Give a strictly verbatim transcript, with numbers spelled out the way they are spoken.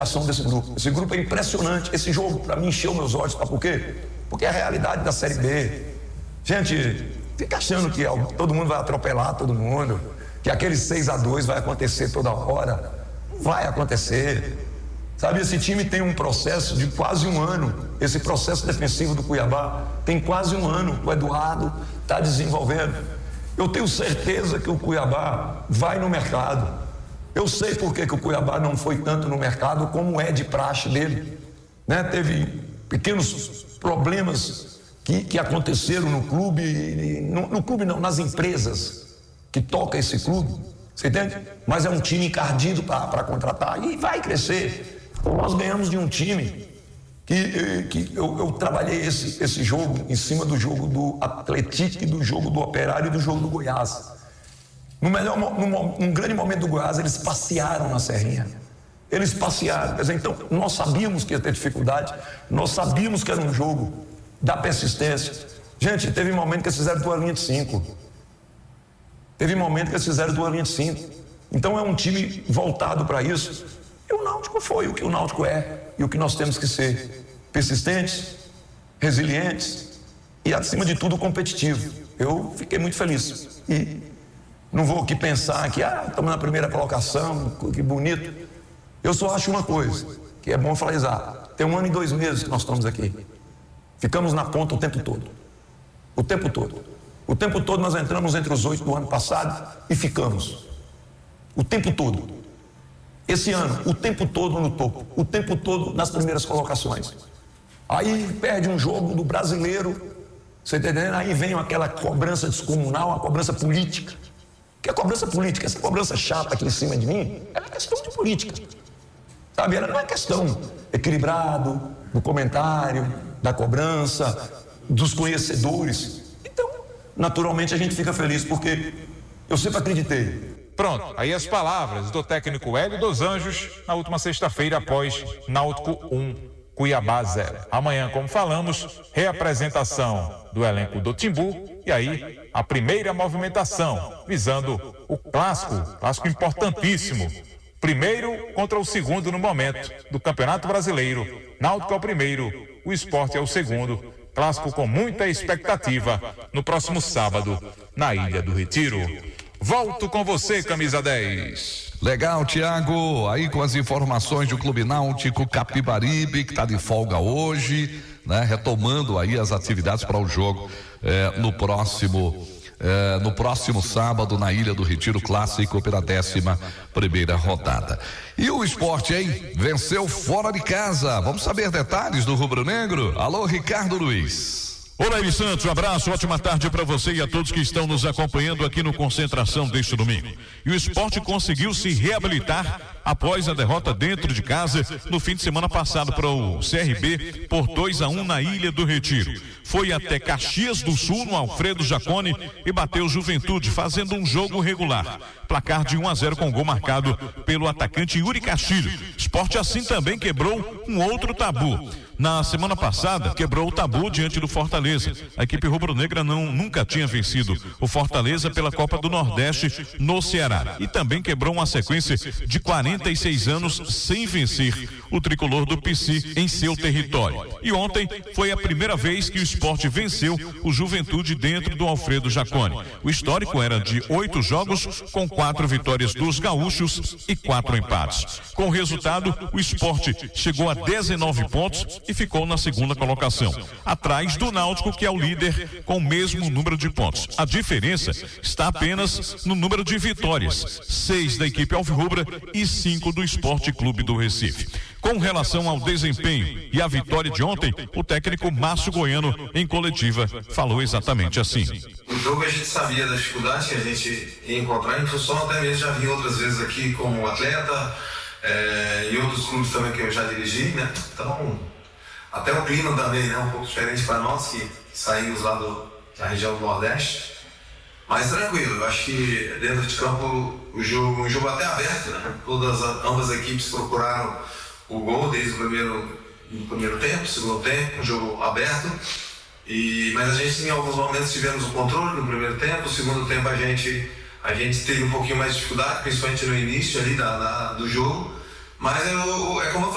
ação desse grupo. Esse grupo é impressionante. Esse jogo, para mim, encheu meus olhos. Sabe por quê? Porque é a realidade da Série B. Gente, fica achando que todo mundo vai atropelar todo mundo, que aquele seis a dois vai acontecer toda hora. Não vai acontecer. Sabe, esse time tem um processo de quase um ano. Esse processo defensivo do Cuiabá tem quase um ano. O Eduardo está desenvolvendo. Eu tenho certeza que o Cuiabá vai no mercado. Eu sei por que, que o Cuiabá não foi tanto no mercado como é de praxe dele, né? Teve pequenos problemas que, que aconteceram no clube, no, no clube não, nas empresas que tocam esse clube, você entende? Mas é um time encardido para contratar e vai crescer. Então nós ganhamos de um time que, que eu, eu trabalhei esse, esse jogo em cima do jogo do Atlético, do jogo do Operário e do jogo do Goiás. No melhor, num, num grande momento do Goiás, eles passearam na Serrinha. Eles passearam. Quer dizer, então, nós sabíamos que ia ter dificuldade, nós sabíamos que era um jogo da persistência. Gente, teve um momento que eles fizeram tua linha de cinco. Teve um momento que eles fizeram tua linha de cinco. Então, é um time voltado para isso. E o Náutico foi o que o Náutico é e o que nós temos que ser: persistentes, resilientes e, acima de tudo, competitivo. Eu fiquei muito feliz. E não vou aqui pensar que, ah, estamos na primeira colocação, que bonito. Eu só acho uma coisa, que é bom frisar. Tem um ano e dois meses que nós estamos aqui. Ficamos na ponta o tempo todo. O tempo todo. O tempo todo nós entramos entre os oito do ano passado e ficamos. O tempo todo. Esse ano, o tempo todo no topo. O tempo todo nas primeiras colocações. Aí perde um jogo do brasileiro, você está entendendo? Aí vem aquela cobrança descomunal, a cobrança política. Que a cobrança política, essa cobrança chata aqui em cima de mim, ela é questão de política. Sabe, ela não é questão equilibrado, do comentário, da cobrança, dos conhecedores. Então, naturalmente a gente fica feliz, porque eu sempre acreditei. Pronto, aí as palavras do técnico Hélio dos Anjos na última sexta-feira após Náutico um, Cuiabá zero. Amanhã, como falamos, reapresentação do elenco do Timbu e aí a primeira movimentação visando o clássico, clássico importantíssimo. Primeiro contra o segundo no momento do Campeonato Brasileiro. Náutico é o primeiro, o Sport é o segundo. Clássico com muita expectativa no próximo sábado na Ilha do Retiro. Volto com você, camisa dez. Legal, Tiago, aí com as informações do Clube Náutico Capibaribe, que está de folga hoje, né? Retomando aí as atividades para o jogo eh, no próximo eh, no próximo sábado na Ilha do Retiro, clássico pela décima primeira rodada. E o Sport, hein? Venceu fora de casa. Vamos saber detalhes do Rubro Negro? Alô, Ricardo Luiz. Olá, Eli Santos, um abraço, ótima tarde para você e a todos que estão nos acompanhando aqui no Concentração deste domingo. E o Sport conseguiu se reabilitar após a derrota dentro de casa no fim de semana passado para o C R B por dois a um na Ilha do Retiro. Foi até Caxias do Sul, no Alfredo Jaconi, e bateu Juventude, fazendo um jogo regular. Placar de um a zero com gol marcado pelo atacante Yuri Castilho. Sport assim também quebrou um outro tabu. Na semana passada, quebrou o tabu diante do Fortaleza. A equipe rubro-negra não, nunca tinha vencido o Fortaleza pela Copa do Nordeste no Ceará. E também quebrou uma sequência de quarenta e seis anos sem vencer o tricolor do P C em seu território. E ontem foi a primeira vez que o Sport venceu o Juventude dentro do Alfredo Jaconi. O histórico era de oito jogos, com quatro vitórias dos gaúchos e quatro empates. Com o resultado, o Sport chegou a dezenove pontos e ficou na segunda colocação, atrás do Náutico, que é o líder com o mesmo número de pontos. A diferença está apenas no número de vitórias, seis da equipe alvirrubra e cinco do Sport Clube do Recife. Com relação ao desempenho e à vitória de ontem, o técnico Márcio Goiano, em coletiva, falou exatamente assim. O jogo a gente sabia da dificuldade que a gente ia encontrar, em função até mesmo já vim outras vezes aqui como atleta, é, e outros clubes também que eu já dirigi, né? Então, até o clima também, né? Um pouco diferente para nós que saímos lá do, da região do Nordeste. Mas tranquilo, eu acho que dentro de campo o jogo, um jogo até aberto, né? Todas, ambas as equipes procuraram o gol desde o primeiro, no primeiro tempo, segundo tempo, um jogo aberto. E, mas a gente em alguns momentos tivemos o controle no primeiro tempo, no segundo tempo a gente, a gente teve um pouquinho mais de dificuldade, principalmente no início ali da, da, do jogo. Mas eu, é como eu falei,